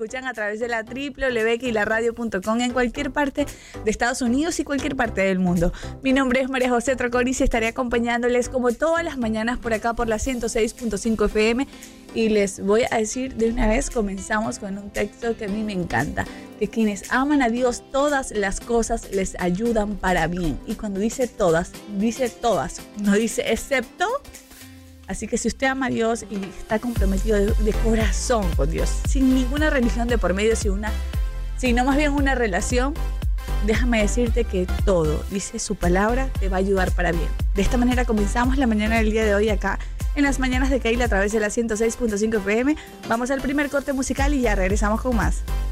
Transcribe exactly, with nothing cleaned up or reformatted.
escuchan a través de la doble u doble u doble u punto quilaradio punto com en cualquier parte de Estados Unidos y cualquier parte del mundo. Mi nombre es María José Troconis y estaré acompañándoles como todas las mañanas por acá por la ciento seis punto cinco F M. Y les voy a decir de una vez, comenzamos con un texto que a mí me encanta, que quienes aman a Dios, todas las cosas les ayudan para bien. Y cuando dice todas, dice todas, no dice excepto. Así que si usted ama a Dios y está comprometido de, de corazón con Dios, sin ninguna religión de por medio, sino, una, sino más bien una relación, déjame decirte que todo, dice su palabra, te va a ayudar para bien. De esta manera comenzamos la mañana del día de hoy acá en las mañanas de Keila a través de la ciento seis punto cinco F M. Vamos al primer corte musical y ya regresamos con más.